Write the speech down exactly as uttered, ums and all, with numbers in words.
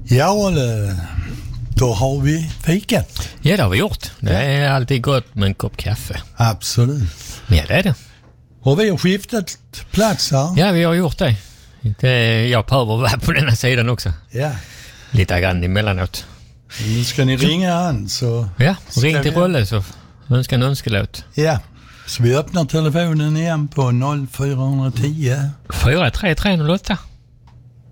Ja, eller, då har vi fikat. Ja, det har vi gjort. Det är alltid gott med en kopp kaffe. Absolut. Ja, det är det. Och vi har skiftat plats här. Ja, vi har gjort det. det jag behöver vara på den här sidan också. Ja. Lite grann emellanåt. Nu ska ni ringa han så... Ja, ring till vi... Rolle så önskar en önskelåt. Ja, så vi öppnar telefonen igen på noll fyra ett noll fyra tre tre noll åtta.